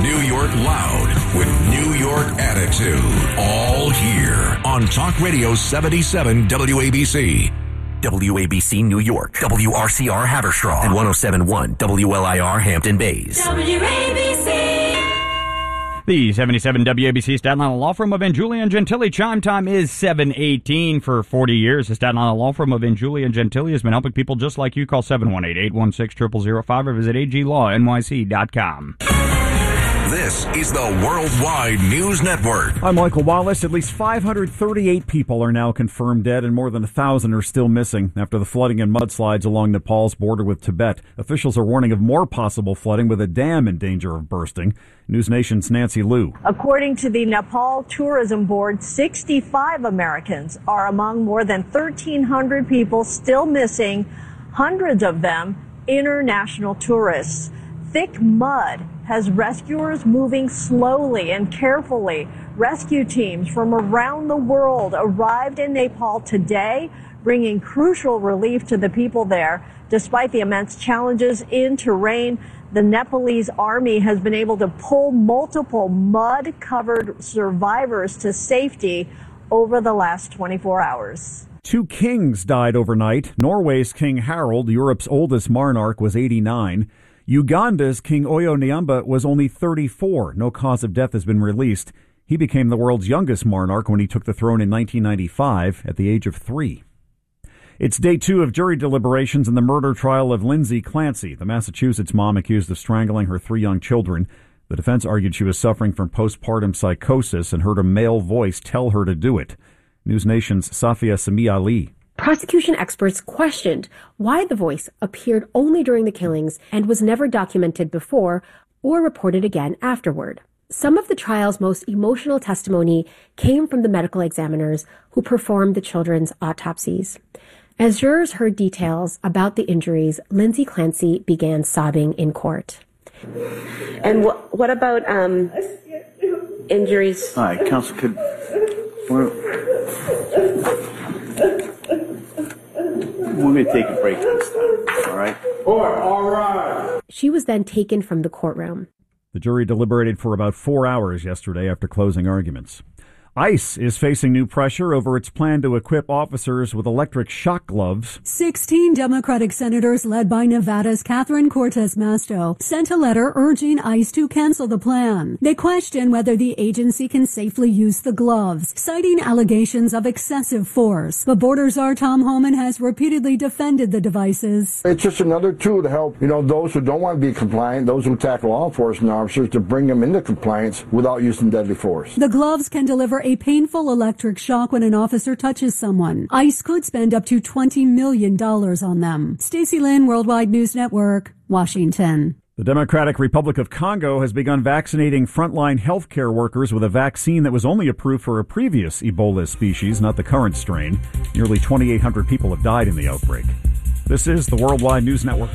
New York loud with New York attitude. All here on Talk Radio 77 WABC. WABC New York, WRCR Haverstraw, and 107.1 WLIR Hampton Bays. WABC. The 77 WABC Staten Island Law Firm of Julia and Gentili. Chime time is 7:18. For 40 years, the Staten Island Law Firm of Julia and Gentili has been helping people just like you. Call 718-816-0005 or visit aglawnyc.com. This is the Worldwide News Network. I'm Michael Wallace. At least 538 people are now confirmed dead and more than 1,000 are still missing after the flooding and mudslides along Nepal's border with Tibet. Officials are warning of more possible flooding with a dam in danger of bursting. News Nation's Nancy Liu. According to the Nepal Tourism Board, 65 Americans are among more than 1,300 people still missing, hundreds of them international tourists. Thick mud has rescuers moving slowly and carefully. Rescue teams from around the world arrived in Nepal today, bringing crucial relief to the people there. Despite the immense challenges in terrain, the Nepalese army has been able to pull multiple mud-covered survivors to safety over the last 24 hours. 2 kings died overnight. Norway's King Harald, Europe's oldest monarch, was 89. Uganda's King Oyo Nyamba was only 34. No cause of death has been released. He became the world's youngest monarch when he took the throne in 1995 at the age of 3. It's day 2 of jury deliberations in the murder trial of Lindsay Clancy, the Massachusetts mom accused of strangling her 3 young children. The defense argued she was suffering from postpartum psychosis and heard a male voice tell her to do it. News Nation's Safia Sami Ali. Prosecution experts questioned why the voice appeared only during the killings and was never documented before or reported again afterward. Some of the trial's most emotional testimony came from the medical examiners who performed the children's autopsies. As jurors heard details about the injuries, Lindsay Clancy began sobbing in court. And what about injuries? All right, counsel, we're going to take a break this time, all right? All right. She was then taken from the courtroom. The jury deliberated for about 4 hours yesterday after closing arguments. ICE is facing new pressure over its plan to equip officers with electric shock gloves. 16 Democratic senators led by Nevada's Catherine Cortez Masto sent a letter urging ICE to cancel the plan. They question whether the agency can safely use the gloves, citing allegations of excessive force. But Border Czar Tom Homan has repeatedly defended the devices. It's just another tool to help, those who don't want to be compliant, those who tackle law enforcement officers, to bring them into compliance without using deadly force. The gloves can deliver a painful electric shock when an officer touches someone. ICE could spend up to $20 million on them. Stacey Lynn, Worldwide News Network, Washington. The Democratic Republic of Congo has begun vaccinating frontline healthcare workers with a vaccine that was only approved for a previous Ebola species, not the current strain. Nearly 2,800 people have died in the outbreak. This is the Worldwide News Network.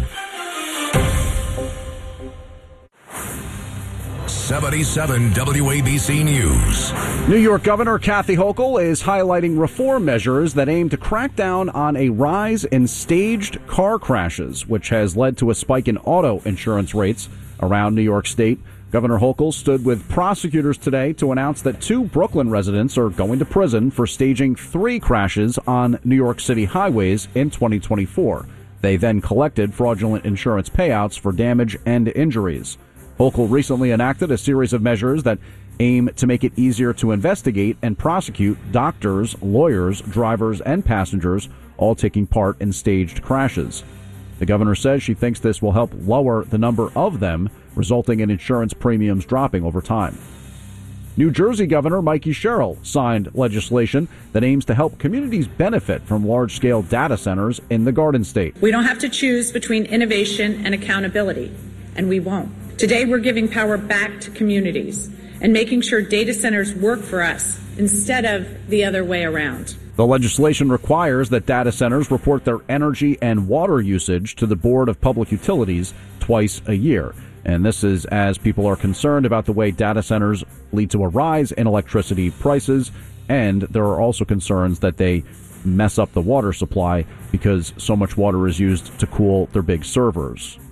77 WABC News. New York Governor Kathy Hochul is highlighting reform measures that aim to crack down on a rise in staged car crashes, which has led to a spike in auto insurance rates around New York State. Governor Hochul stood with prosecutors today to announce that 2 Brooklyn residents are going to prison for staging 3 crashes on New York City highways in 2024. They then collected fraudulent insurance payouts for damage and injuries. Hochul recently enacted a series of measures that aim to make it easier to investigate and prosecute doctors, lawyers, drivers, and passengers all taking part in staged crashes. The governor says she thinks this will help lower the number of them, resulting in insurance premiums dropping over time. New Jersey Governor Mikey Sherrill signed legislation that aims to help communities benefit from large-scale data centers in the Garden State. We don't have to choose between innovation and accountability, and we won't. Today, we're giving power back to communities and making sure data centers work for us instead of the other way around. The legislation requires that data centers report their energy and water usage to the Board of Public Utilities twice a year. And this is as people are concerned about the way data centers lead to a rise in electricity prices. And there are also concerns that they mess up the water supply because so much water is used to cool their big servers.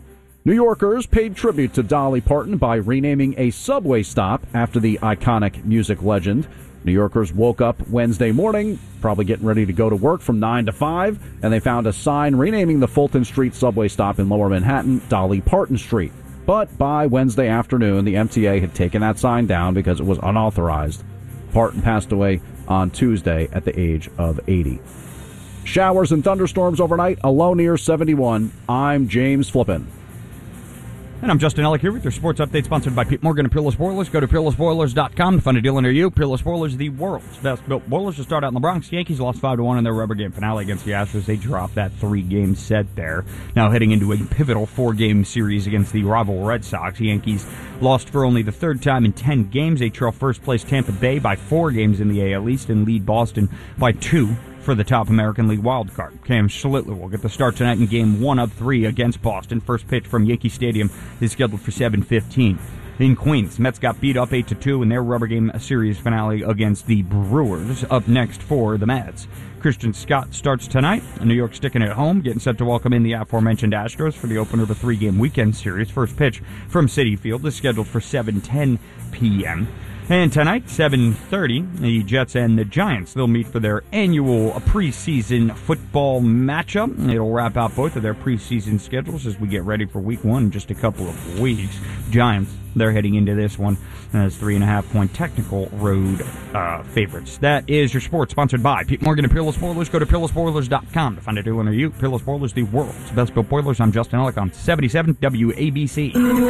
New Yorkers paid tribute to Dolly Parton by renaming a subway stop after the iconic music legend. New Yorkers woke up Wednesday morning, probably getting ready to go to work from 9 to 5, and they found a sign renaming the Fulton Street subway stop in Lower Manhattan Dolly Parton Street. But by Wednesday afternoon, the MTA had taken that sign down because it was unauthorized. Parton passed away on Tuesday at the age of 80. Showers and thunderstorms overnight, a low near 71. I'm James Flippin. And I'm Justin Ellick here with your sports update, sponsored by Pete Morgan and Peerless Boilers. Go to peerlessboilers.com to find a deal near you. Peerless Boilers, the world's best-built boilers. To start out in the Bronx, Yankees lost 5-1 in their rubber game finale against the Astros. They dropped that 3-game set there. Now heading into a pivotal 4-game series against the rival Red Sox. Yankees lost for only the third time in 10 games. They trail first-place Tampa Bay by 4 games in the AL East and lead Boston by 2 for the top American League wildcard. Cam Schlittler will get the start tonight in Game 1 of 3 against Boston. First pitch from Yankee Stadium is scheduled for 7:15. In Queens, Mets got beat up 8-2 in their rubber game series finale against the Brewers. Up next for the Mets, Christian Scott starts tonight. New York sticking at home, getting set to welcome in the aforementioned Astros for the opener of a 3-game weekend series. First pitch from Citi Field is scheduled for 7:10 p.m. And tonight, 7:30, the Jets and the Giants, they'll meet for their annual preseason football matchup. It'll wrap out both of their preseason schedules as we get ready for Week 1 in just a couple of weeks. Giants, they're heading into this one as 3.5-point technical road favorites. That is your sports, sponsored by Pete Morgan and Peerless Boilers. Go to peerlessboilers.com to find a deal near you. Peerless Boilers, the world's best-built boilers. I'm Justin Ellick on 77 WABC.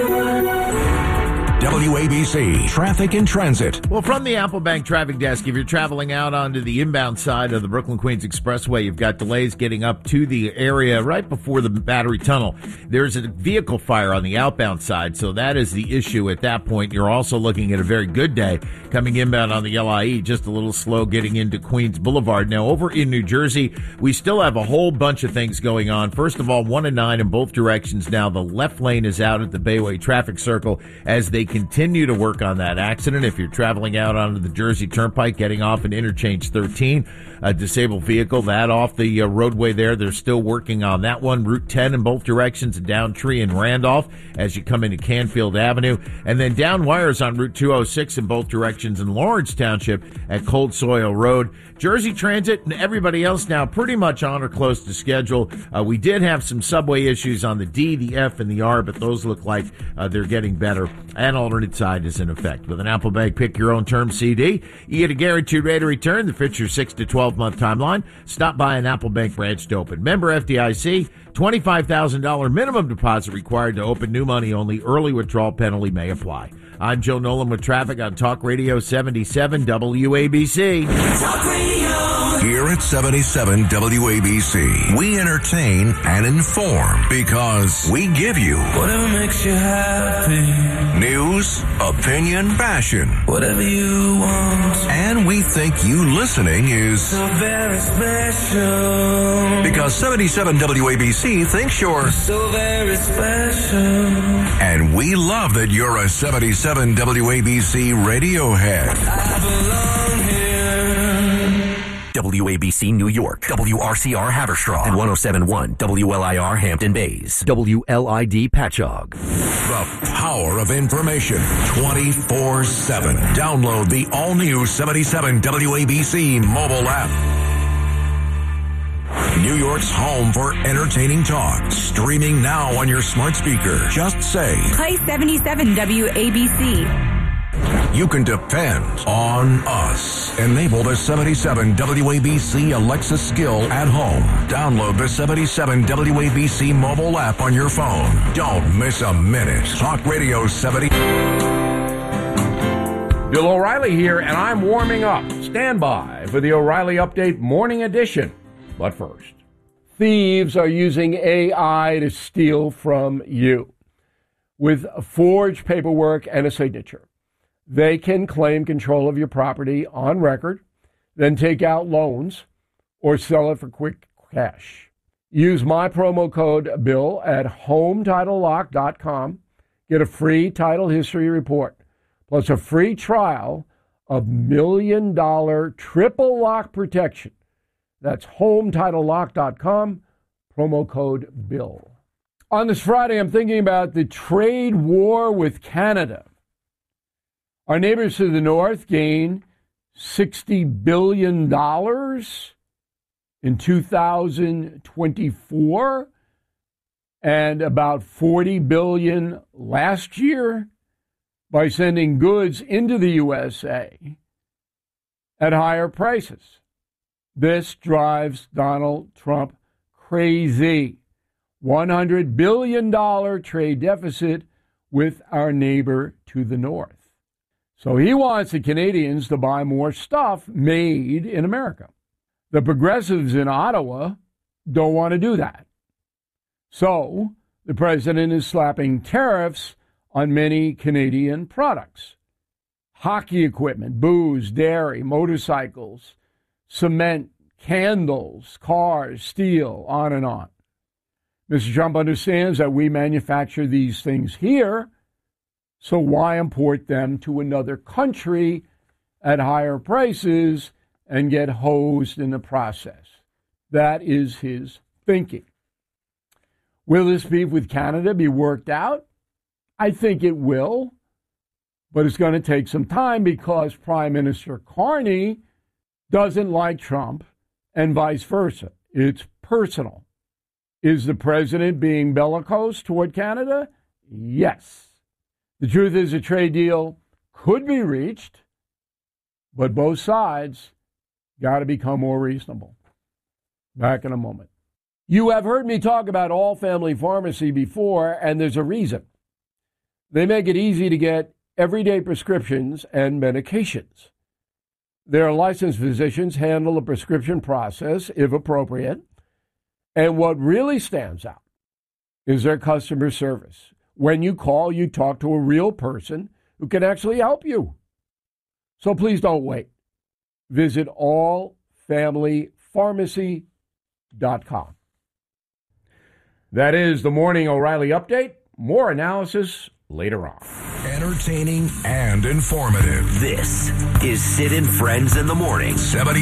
WABC Traffic and Transit. Well, from the Apple Bank Traffic Desk, if you're traveling out onto the inbound side of the Brooklyn-Queens Expressway, you've got delays getting up to the area right before the Battery Tunnel. There's a vehicle fire on the outbound side, so that is the issue at that point. You're also looking at a very good day coming inbound on the LIE, just a little slow getting into Queens Boulevard. Now, over in New Jersey, we still have a whole bunch of things going on. First of all, 1 and 9 in both directions now. The left lane is out at the Bayway Traffic Circle as they continue to work on that accident. If you're traveling out onto the Jersey Turnpike, getting off in Interchange 13, a disabled vehicle, that off the roadway there, they're still working on that one. Route 10 in both directions, Downtree and Randolph as you come into Canfield Avenue. And then down wires on Route 206 in both directions in Lawrence Township at Cold Soil Road. Jersey Transit and everybody else now pretty much on or close to schedule. We did have some subway issues on the D, the F, and the R, but those look like they're getting better. And alternate side is in effect. With an Apple Bank Pick Your Own Term CD, you get a guaranteed rate of return that fits your 6 to 12-month timeline. Stop by an Apple Bank branch to open. Member FDIC, $25,000 minimum deposit required to open. New money only. Early withdrawal penalty may apply. I'm Joe Nolan with traffic on Talk Radio 77 WABC. Talk Radio. Here at 77 WABC, we entertain and inform because we give you whatever makes you happy. News, opinion, fashion. Whatever you want. And we think you listening is so very special. Because 77 WABC thinks you're so very special. And we love that you're a 77 WABC radio head. I belong here. WABC New York, WRCR Haverstraw, and 107.1 WLIR Hampton Bays, WLID Patchogue. The power of information 24/7. Download the all-new 77 WABC mobile app. New York's home for entertaining talk. Streaming now on your smart speaker. Just say, play 77 WABC. You can depend on us. Enable the 77 WABC Alexa skill at home. Download the 77 WABC mobile app on your phone. Don't miss a minute. Talk Radio 70. Bill O'Reilly here, and I'm warming up. Stand by for the O'Reilly Update Morning Edition. But first, thieves are using AI to steal from you. With forged paperwork and a signature, they can claim control of your property on record, then take out loans or sell it for quick cash. Use my promo code BILL at HomeTitleLock.com. Get a free title history report, plus a free trial of $1 million triple lock protection. That's HomeTitleLock.com, promo code BILL. On this Friday, I'm thinking about the trade war with Canada. Our neighbors to the north gained $60 billion in 2024 and about $40 billion last year by sending goods into the USA at higher prices. This drives Donald Trump crazy. $100 billion trade deficit with our neighbor to the north. So he wants the Canadians to buy more stuff made in America. The progressives in Ottawa don't want to do that. So the president is slapping tariffs on many Canadian products. Hockey equipment, booze, dairy, motorcycles, cement, candles, cars, steel, on and on. Mr. Trump understands that we manufacture these things here, so why import them to another country at higher prices and get hosed in the process? That is his thinking. Will this beef with Canada be worked out? I think it will, but it's going to take some time because Prime Minister Carney doesn't like Trump and vice versa. It's personal. Is the president being bellicose toward Canada? Yes. The truth is a trade deal could be reached, but both sides got to become more reasonable. Back in a moment. You have heard me talk about All Family Pharmacy before, and there's a reason. They make it easy to get everyday prescriptions and medications. Their licensed physicians handle the prescription process, if appropriate. And what really stands out is their customer service. When you call, you talk to a real person who can actually help you. So please don't wait. Visit allfamilypharmacy.com. That is the Morning O'Reilly Update. More analysis later on. Entertaining and informative. This is Sid and Friends in the Morning. 70